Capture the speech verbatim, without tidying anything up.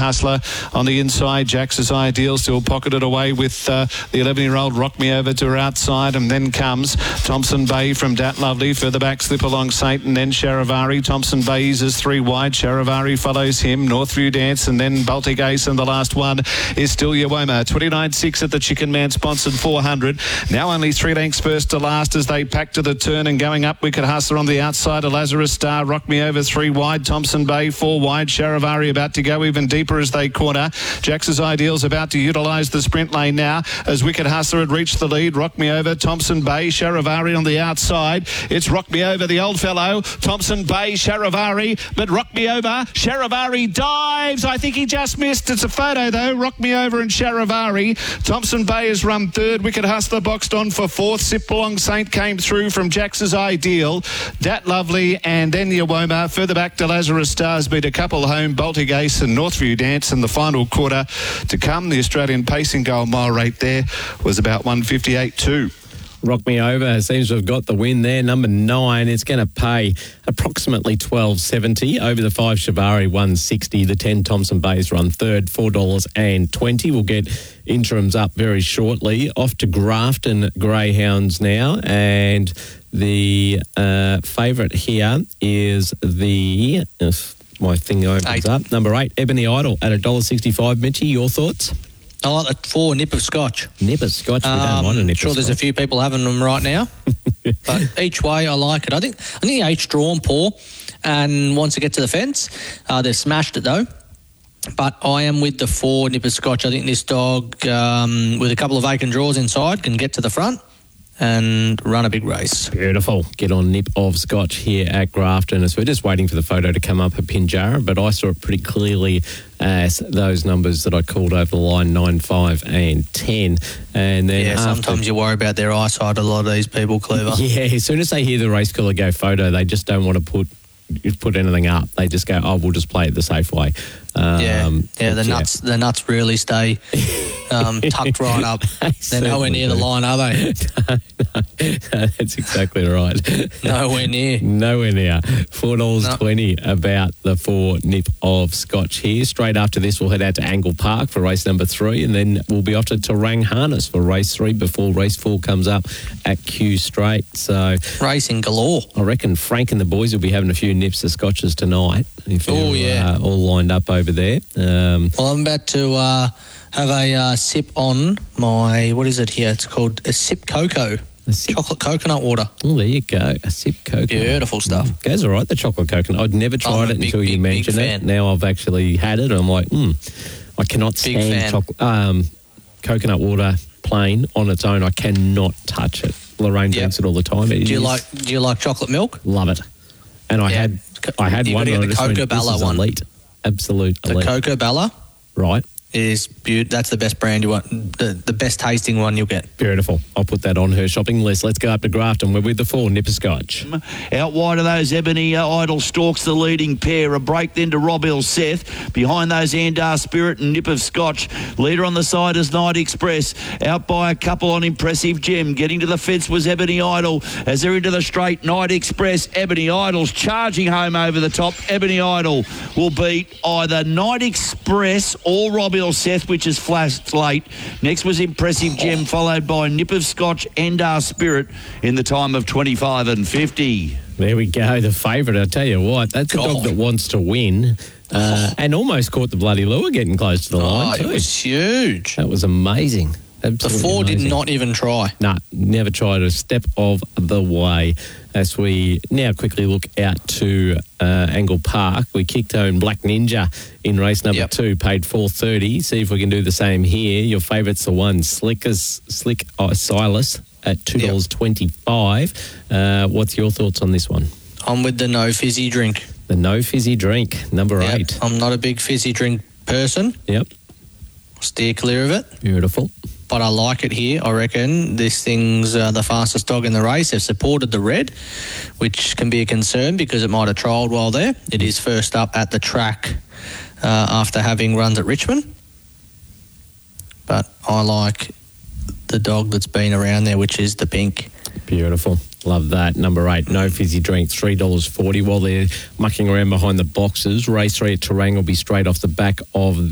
Hustler on the inside. Jax's Ideal still pocketed away with uh, the eleven-year-old Rock Me Over to her outside, and then comes Thompson Bay from Dat Lovely. Further back, Slip Along Saint, and then Charivari. Thompson Bay eases three wide. Charivari follows him. Northview Dance, and then Baltic Ace, and the last one is still Yawoma. twenty-nine six at the Chicken Man sponsored four hundred. Now only three lengths first to last as they pack to the turn, and going up, Wicked Hustler on the outside. A Lazarus Star, Rock Me Over three wide. Thompson Bay four wide. Charivari about to go even deeper as they corner. Jax's Ideal's about to utilise the sprint lane now as Wicked Hustler had reached the lead. Rock Me Over, Thompson Bay, Charivari on the outside. It's Rock Me Over, the old fellow. Thompson Bay, Charivari, but Rock Me Over. Charivari dives. I think he just missed. It's a photo though. Rock Me Over and Charivari. Thompson Bay has run third. Wicked Hustler boxed on for fourth. Sip Along Saint came through from Jax's Ideal. Dat Lovely and then Yawoma. Further back to Lazarus Stars beat a couple home. Baltic Ace and Northview Dance, and the final quarter to come. The Australian pacing goal mile rate there was about one fifty-eight two. Rock Me Over seems to have got the win there. Number nine, it's going to pay approximately twelve seventy. Over the five, Shivari one sixty. The ten, Thompson Bay's run third, four dollars twenty. We'll get interims up very shortly. Off to Grafton Greyhounds now, and the uh, favourite here is the... If my thing opens eight. up. Number eight, Ebony Idol at one dollar sixty-five. Mitchie, your thoughts? I like the four, Nip of Scotch. Nip of Scotch, we um, don't want a Nip sure of Scotch. There's a few people having them right now. But each way, I like it. I think I think the eight's drawn poor and wants to get to the fence. Uh, they've smashed it, though. But I am with the four, Nip of Scotch. I think this dog, um, with a couple of vacant draws inside, can get to the front and run a big race. Beautiful. Get on Nip of Scotch here at Grafton. So we're just waiting for the photo to come up at Pinjarra, but I saw it pretty clearly as those numbers that I called over the line, nine, five and ten. And then yeah, after, sometimes you worry about their eyesight, a lot of these people, Cleaver. Yeah, as soon as they hear the race caller go photo, they just don't want to put put anything up. They just go, oh, we'll just play it the safe way. Um, yeah, yeah. The nuts, yeah. the nuts really stay um, tucked right up. They're nowhere near the line, are they? no, no, that's exactly right. Nowhere near. Nowhere near. Four dollars twenty no. about the four Nip of Scotch here. Straight after this, we'll head out to Angle Park for race number three, and then we'll be off to Terang Harness for race three before race four comes up at Q Straight. So racing galore. I reckon Frank and the boys will be having a few nips of scotches tonight. Oh yeah, uh, all lined up over there. Um, well, I'm about to uh, have a uh, sip on my, what is it here? It's called a Sip Cocoa. A sip. Chocolate coconut water. Oh, there you go. A Sip Cocoa. Beautiful stuff. Mm, goes all right, the chocolate coconut. I'd never tried it big, until big, you mentioned it. fan. Now I've actually had it. I'm like, hmm, I cannot stand chocolate, um, coconut water plain on its own. I cannot touch it. Lorraine yep. drinks it all the time. It do you is, like Do you like chocolate milk? Love it. And I yeah. had I had you one. Get and the I Cocoa Bella one. Elite. Absolute the elite. Cocoa Bella. Right. Is be- that's the best brand you want, the, the best tasting one you'll get. Beautiful. I'll put that on her shopping list. Let's go up to Grafton. We're with the four, Nip of Scotch. Out wide of those, Ebony uh, Idol stalks the leading pair. A break then to Rob Elseth. Behind those, Andar Spirit and Nip of Scotch. Leader on the side is Night Express. Out by a couple on Impressive Gem. Getting to the fence was Ebony Idol. As they're into the straight, Night Express. Ebony Idol's charging home over the top. Ebony Idol will beat either Night Express or Rob Elseth, which is flashed late. Next was Impressive Gem, followed by Nip of Scotch and Our Spirit in the time of twenty-five and fifty. There we go, the favourite. I tell you what, that's a dog that wants to win. Uh, and almost caught the bloody lure getting close to the line. Oh, too. It was huge. That was amazing. Absolutely the four amazing. did not even try. No, nah, never tried a step of the way. As we now quickly look out to uh, Angle Park, we kicked home Black Ninja in race number yep. two, paid four thirty. See if we can do the same here. Your favourite's the one, Slickers, Slick uh, Silas at two dollars twenty-five. Yep. Uh, what's your thoughts on this one? I'm with the no fizzy drink. The no fizzy drink, number yep. eight. I'm not a big fizzy drink person. Yep. Steer clear of it. Beautiful. But I like it here. I reckon this thing's uh, the fastest dog in the race. They've supported the red, which can be a concern because it might have trialled while there. It is first up at the track uh, after having runs at Richmond. But I like the dog that's been around there, which is the pink. Beautiful. Love that. Number eight, no fizzy drink, three dollars forty. While they're mucking around behind the boxes, race three at Terang will be straight off the back of